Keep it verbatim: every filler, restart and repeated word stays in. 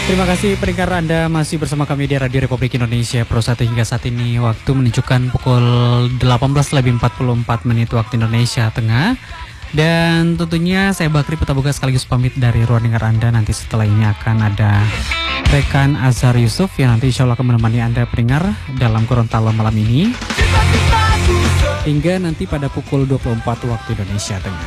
Terima kasih pendengar, Anda masih bersama kami di Radio Republik Indonesia Pro satu hingga saat ini waktu menunjukkan pukul delapan belas lebih empat puluh empat menit waktu Indonesia Tengah. Dan tentunya saya Bakri Petaboga sekaligus pamit dari ruang dengar Anda. Nanti setelah ini akan ada rekan Azhar Yusuf yang nanti insya Allah akan menemani Anda pendengar dalam Gorontalo malam ini hingga nanti pada pukul dua puluh empat waktu Indonesia Tengah.